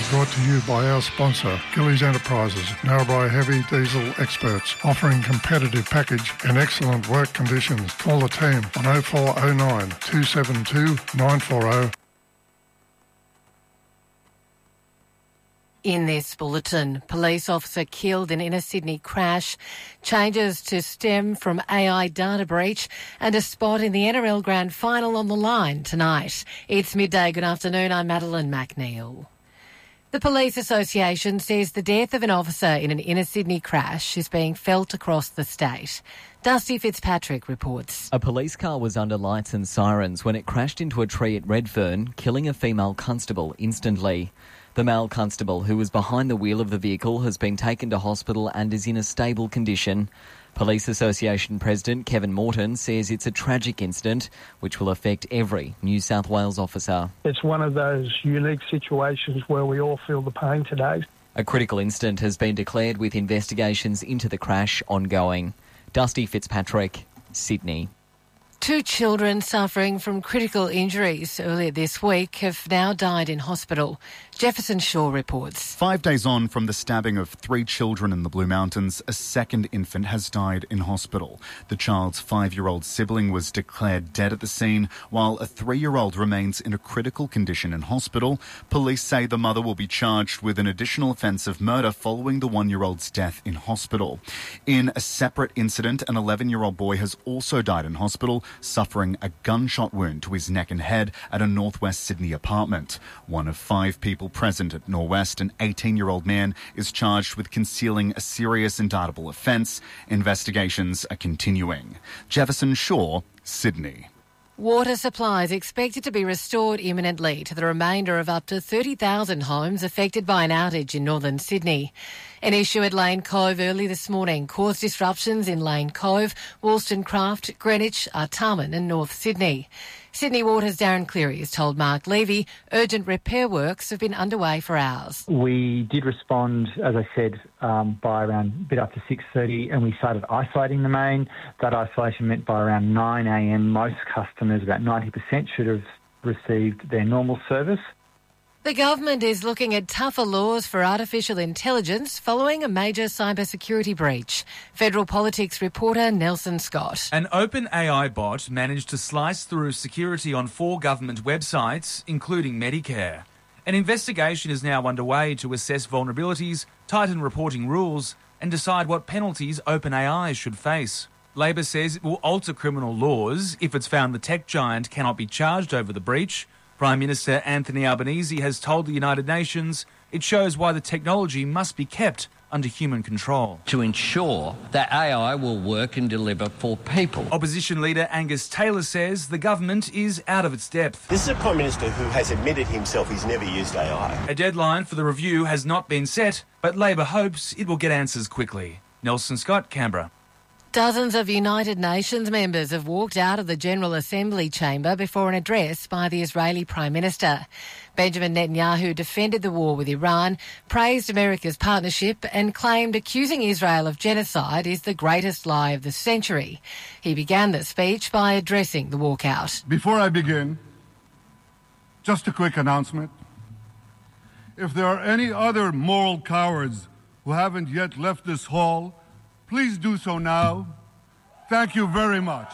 Brought to you by our sponsor, Gillies Enterprises, Narrabri Heavy Diesel experts, offering competitive package and excellent work conditions. Call the team on 0409 272 940. In this bulletin, police officer killed in inner Sydney crash, changes to stem from AI data breach and a spot in the NRL Grand Final on the line tonight. It's midday. Good afternoon. I'm Madeline McNeil. The Police Association says the death of an officer in an inner Sydney crash is being felt across the state. Dusty Fitzpatrick reports. A police car was under lights and sirens when it crashed into a tree at Redfern, killing a female constable instantly. The male constable who was behind the wheel of the vehicle has been taken to hospital and is in a stable condition. Police Association President Kevin Morton says it's a tragic incident which will affect every New South Wales officer. It's one of those unique situations where we all feel the pain today. A critical incident has been declared with investigations into the crash ongoing. Dusty Fitzpatrick, Sydney. 2 children suffering from critical injuries earlier this week have now died in hospital. Jefferson Shaw reports. 5 days on from the stabbing of 3 children in the Blue Mountains, a second infant has died in hospital. The child's 5-year-old sibling was declared dead at the scene, while a 3-year-old remains in a critical condition in hospital. Police say the mother will be charged with an additional offence of murder following the 1-year-old's death in hospital. In a separate incident, an 11-year-old boy has also died in hospital, suffering a gunshot wound to his neck and head at a northwest Sydney apartment. One of 5 people present at Norwest, an 18-year-old man, is charged with concealing a serious indictable offence. Investigations are continuing. Jefferson Shaw, Sydney. Water supply is expected to be restored imminently to the remainder of up to 30,000 homes affected by an outage in northern Sydney. An issue at Lane Cove early this morning caused disruptions in Lane Cove, Wollstonecraft, Greenwich, Artarmon and North Sydney. Sydney Water's Darren Cleary has told Mark Levy urgent repair works have been underway for hours. We did respond, as I said, by around a bit after 6:30, and we started isolating the main. That isolation meant by around 9 a.m, most customers, about 90%, should have received their normal service. The government is looking at tougher laws for artificial intelligence following a major cybersecurity breach. Federal Politics reporter Nelson Scott. An OpenAI bot managed to slice through security on 4 government websites, including Medicare. An investigation is now underway to assess vulnerabilities, tighten reporting rules, and decide what penalties OpenAI should face. Labor says it will alter criminal laws if it's found the tech giant cannot be charged over the breach. Prime Minister Anthony Albanese has told the United Nations it shows why the technology must be kept under human control. To ensure that AI will work and deliver for people. Opposition leader Angus Taylor says the government is out of its depth. This is a Prime Minister who has admitted himself he's never used AI. A deadline for the review has not been set, but Labor hopes it will get answers quickly. Nelson Scott, Canberra. Dozens of United Nations members have walked out of the General Assembly chamber before an address by the Israeli Prime Minister. Benjamin Netanyahu defended the war with Iran, praised America's partnership and claimed accusing Israel of genocide is the greatest lie of the century. He began the speech by addressing the walkout. Before I begin, just a quick announcement. If there are any other moral cowards who haven't yet left this hall, please do so now. Thank you very much.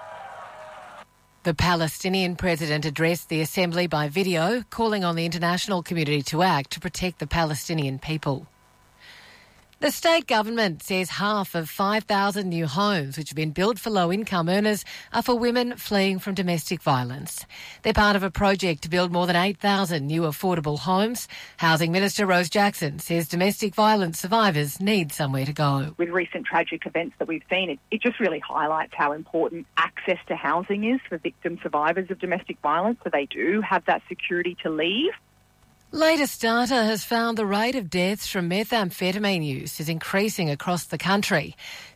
The Palestinian president addressed the assembly by video, calling on the international community to act to protect the Palestinian people. The state government says half of 5,000 new homes which have been built for low-income earners are for women fleeing from domestic violence. They're part of a project to build more than 8,000 new affordable homes. Housing Minister Rose Jackson says domestic violence survivors need somewhere to go. With recent tragic events that we've seen, it just really highlights how important access to housing is for victim survivors of domestic violence, so they do have that security to leave. Latest data has found the rate of deaths from methamphetamine use is increasing across the country.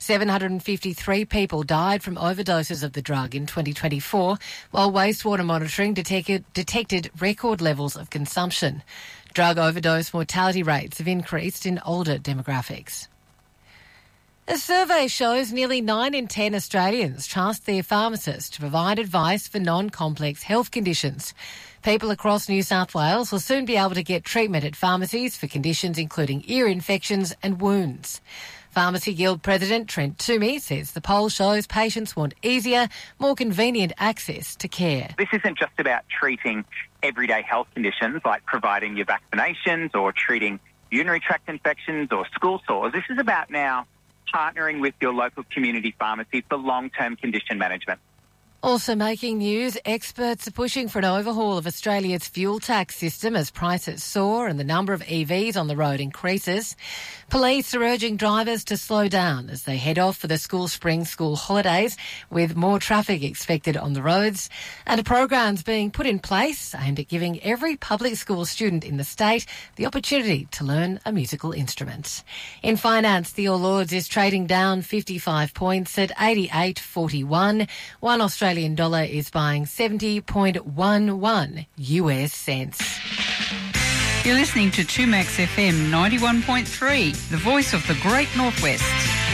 753 people died from overdoses of the drug in 2024, while wastewater monitoring detected record levels of consumption. Drug overdose mortality rates have increased in older demographics. A survey shows nearly 9 in 10 Australians trust their pharmacist to provide advice for non-complex health conditions. People across New South Wales will soon be able to get treatment at pharmacies for conditions including ear infections and wounds. Pharmacy Guild President Trent Toomey says the poll shows patients want easier, more convenient access to care. This isn't just about treating everyday health conditions like providing your vaccinations or treating urinary tract infections or school sores. This is about now partnering with your local community pharmacy for long-term condition management. Also making news, experts are pushing for an overhaul of Australia's fuel tax system as prices soar and the number of EVs on the road increases. Police are urging drivers to slow down as they head off for the spring school holidays, with more traffic expected on the roads. And a program's being put in place aimed at giving every public school student in the state the opportunity to learn a musical instrument. In finance, the All Ords is trading down 55 points at 88.41. One Australian dollar is buying 70.11 US cents. You're listening to 2Max FM 91.3, the voice of the Great Northwest.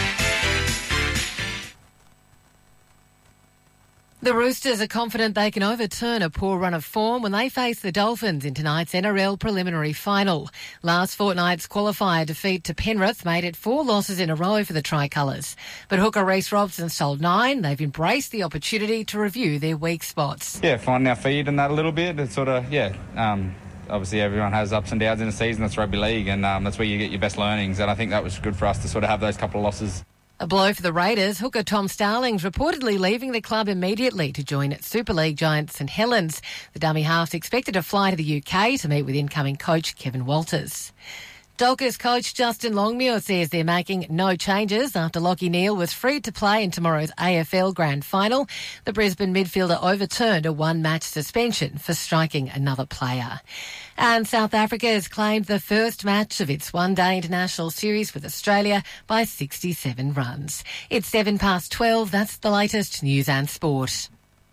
The Roosters are confident they can overturn a poor run of form when they face the Dolphins in tonight's NRL preliminary final. Last fortnight's qualifier defeat to Penrith made it 4 losses in a row for the Tricolours. But hooker Reece Robson's told Nine they've embraced the opportunity to review their weak spots. Yeah, finding our feet in that a little bit. It's sort of, obviously everyone has ups and downs in a season. That's rugby league, and that's where you get your best learnings. And I think that was good for us to sort of have those couple of losses. A blow for the Raiders. Hooker Tom Starling's reportedly leaving the club immediately to join Super League giant St Helens. The dummy half's expected to fly to the UK to meet with incoming coach Kevin Walters. Dockers coach Justin Longmuir says they're making no changes after Lachie Neale was freed to play in tomorrow's AFL Grand Final. The Brisbane midfielder overturned a one-match suspension for striking another player. And South Africa has claimed the first match of its one-day international series with Australia by 67 runs. It's 12:07. That's the latest news and sport.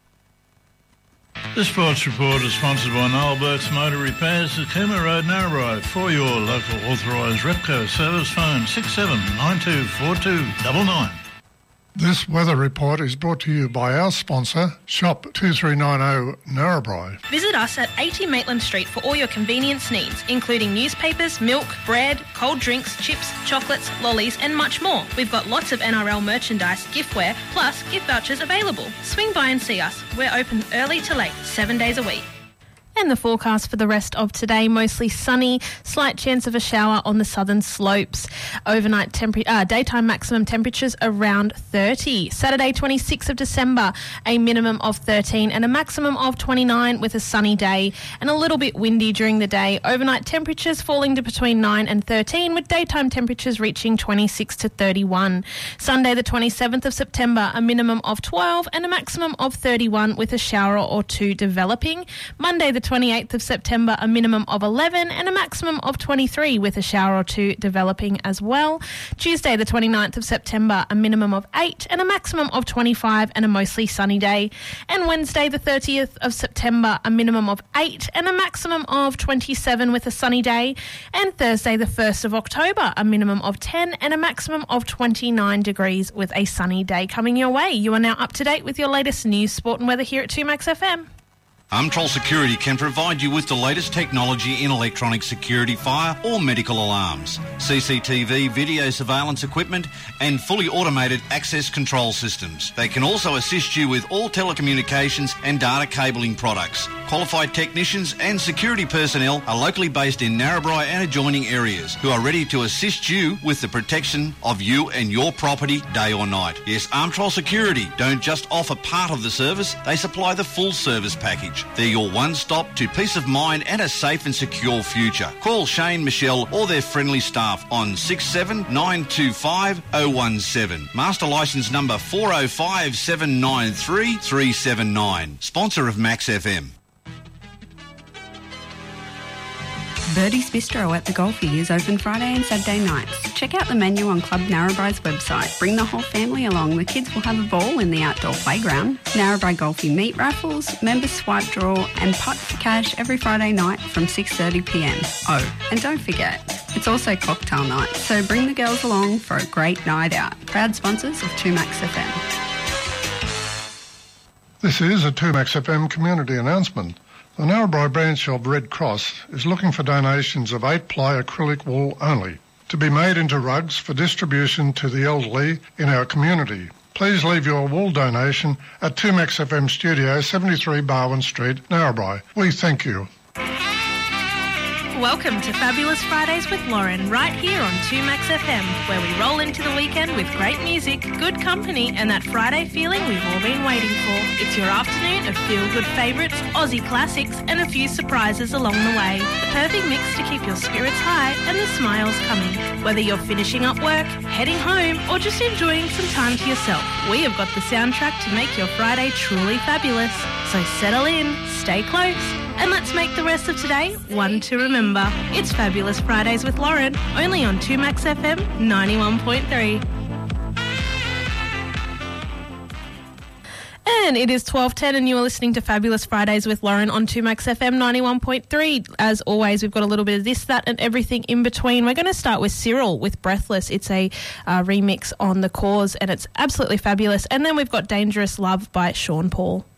This sports report is sponsored by Noel Burke's Motor Repairs at Cooma Road, Narrabri. For your local authorised Repco service, phone 67924299. This weather report is brought to you by our sponsor, Shop 2390 Narrabri. Visit us at 80 Maitland Street for all your convenience needs, including newspapers, milk, bread, cold drinks, chips, chocolates, lollies and much more. We've got lots of NRL merchandise, giftware, plus gift vouchers available. Swing by and see us. We're open early to late, 7 days a week. And the forecast for the rest of today, mostly sunny, slight chance of a shower on the southern slopes. Overnight daytime maximum temperatures around 30. Saturday 26th of December, a minimum of 13 and a maximum of 29 with a sunny day and a little bit windy during the day. Overnight temperatures falling to between 9 and 13 with daytime temperatures reaching 26 to 31. Sunday the 27th of September, a minimum of 12 and a maximum of 31 with a shower or two developing. Monday the 28th of September, a minimum of 11 and a maximum of 23 with a shower or two developing as well. Tuesday the 29th of September, a minimum of 8 and a maximum of 25 and a mostly sunny day. And Wednesday the 30th of September, a minimum of 8 and a maximum of 27 with a sunny day. And Thursday the 1st of October, a minimum of 10 and a maximum of 29 degrees with a sunny day coming your way. You are now up to date with your latest news, sport and weather here at 2Max FM. Armtrol Security can provide you with the latest technology in electronic security, fire or medical alarms, CCTV, video surveillance equipment and fully automated access control systems. They can also assist you with all telecommunications and data cabling products. Qualified technicians and security personnel are locally based in Narrabri and adjoining areas who are ready to assist you with the protection of you and your property day or night. Yes, Armtrol Security don't just offer part of the service, they supply the full service package. They're your one-stop to peace of mind and a safe and secure future. Call Shane, Michelle or their friendly staff on 67925 017. Master licence number 4057933 379. Sponsor of Max FM. Birdie's Bistro at the Golfie is open Friday and Saturday nights. Check out the menu on Club Narrabri's website. Bring the whole family along. The kids will have a ball in the outdoor playground. Narrabri Golfie meat raffles, members swipe draw and putt for cash every Friday night from 6:30 p.m. Oh, and don't forget, It's also cocktail night, so bring the girls along for a great night out. Proud sponsors of 2Max FM. This is a 2Max FM community announcement. The Narrabri branch of Red Cross is looking for donations of 8-ply acrylic wool only to be made into rugs for distribution to the elderly in our community. Please leave your wool donation at 2Max FM Studio, 73 Barwon Street, Narrabri. We thank you. Welcome to Fabulous Fridays with Lauren, right here on 2Max FM, where we roll into the weekend with great music, good company, and that Friday feeling we've all been waiting for. It's your afternoon of feel-good favourites, Aussie classics, and a few surprises along the way. The perfect mix to keep your spirits high and the smiles coming. Whether you're finishing up work, heading home, or just enjoying some time to yourself, we have got the soundtrack to make your Friday truly fabulous. So settle in, stay close, and let's make the rest of today one to remember. It's Fabulous Fridays with Lauren, only on 2Max FM 91.3. And it is 12:10 and you are listening to Fabulous Fridays with Lauren on 2Max FM 91.3. As always, we've got a little bit of this, that and everything in between. We're going to start with Cyril with Breathless. It's a remix on The Cause and it's absolutely fabulous. And then we've got Dangerous Love by Sean Paul.